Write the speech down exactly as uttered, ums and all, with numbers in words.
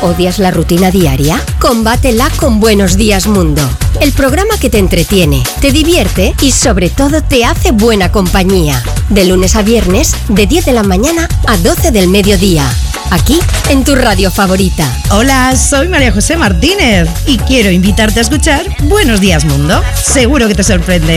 ¿Odias la rutina diaria? Combátela con Buenos Días Mundo. El programa que te entretiene, te divierte y sobre todo te hace buena compañía. De lunes a viernes, de diez de la mañana a doce del mediodía. Aquí, en tu radio favorita. Hola, soy María José Martínez y quiero invitarte a escuchar Buenos Días Mundo. Seguro que te sorprende.